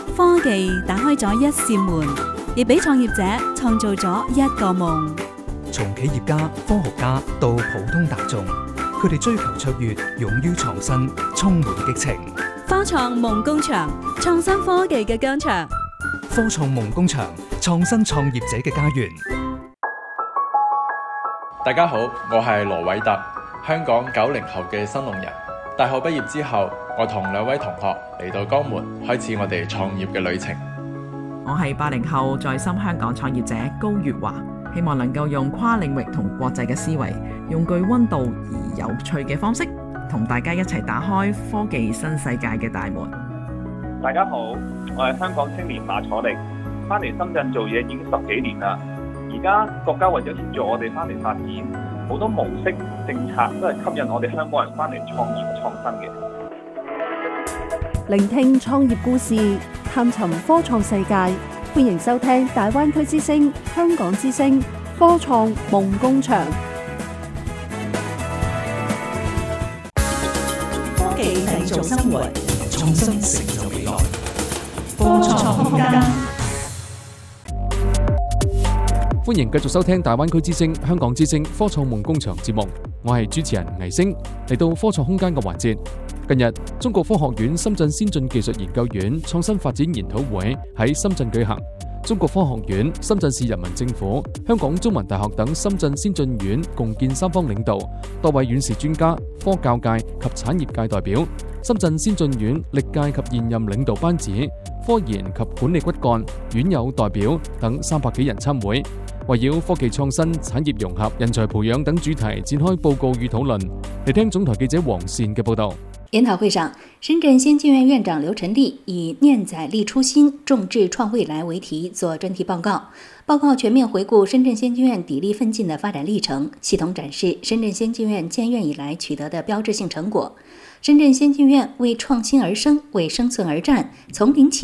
科技打開咗一扇門，亦俾創業者創造咗一個夢。 從企業家、科學家到普通大眾，佢哋追求卓越，勇於創新，充滿激情。 科創夢工場，創新科技嘅疆場。 科創夢工場，創新創業者嘅家園。 大家好，我係羅偉特，香港90後嘅新農人。大學畢業之後，我同2位同學嚟到江門，開始我哋創業嘅旅程。 我係80後在深香港創業者高月華，希望能夠用跨領域同國際嘅思維，用具溫度而有趣嘅方式，同大家一齊打開科技新世界嘅大門。 大家好，我係香港青年馬楚力，翻嚟深圳做嘢已經10幾年啦。而家國家為咗協助我哋翻嚟發展，好多模式政策都係吸引我哋香港人翻嚟創業創新嘅。 聆聽創業故事，探尋科創世界，歡迎收聽大灣區之聲、香港之聲科創夢工場。 科技製造生活，創新成就未來。科創空間。 歡迎繼續收聽大灣區之聲、香港之聲科創夢工場節目，我係主持人倪星。嚟到科創空間嘅環節，近日中國科學院深圳先進技術研究院創新發展研討會喺深圳舉行，中國科學院、深圳市人民政府、香港中文大學等深圳先進院共建三方領導，多位院士專家、科教界及產業界代表，深圳先進院歷屆及現任領導班子、科研及管理骨幹、院友代表等300幾人參會，圍繞科技創新、產業融合、人才培養等主題展開報告與討論。嚟聽總台記者黃善嘅報道。 研討會上，深圳先進院院長劉晨麗以念載立初心，眾志創未來為題作專題報告。報告全面回顧深圳先進院砥礪奮進的發展歷程，系統展示深圳先進院建院以來取得的標誌性成果。深圳先進院為創新而生，為生存而戰，從零起